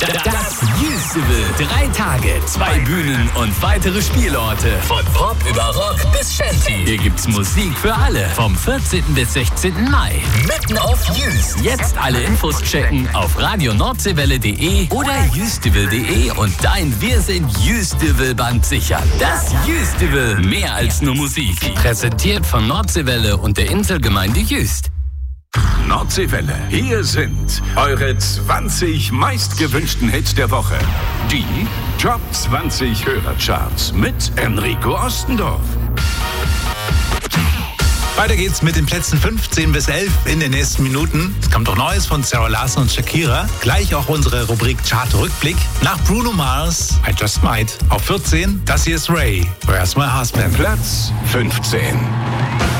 Das Jüstival. 3 Tage, 2 Bühnen und weitere Spielorte. Von Pop über Rock bis Shanty. Hier gibt's Musik für alle. Vom 14. bis 16. Mai. Mitten auf Jüst. Jetzt alle Infos checken auf radionordsee-welle.de oder jüstival.de und dein Wir sind Jüstival-Band sichern. Das Jüstival. Mehr als nur Musik. Präsentiert von Nordseewelle und der Inselgemeinde Jüst. Nordseewelle. Hier sind eure 20 meistgewünschten Hits der Woche. Die Top 20 Hörercharts mit Enrico Ostendorf. Weiter geht's mit den Plätzen 15 bis 11 in den nächsten Minuten. Es kommt auch Neues von Sarah Larsson und Shakira. Gleich auch unsere Rubrik Chart-Rückblick. Nach Bruno Mars, I Just Might. Auf 14, das hier ist Ray, Where's My Husband? Platz 15.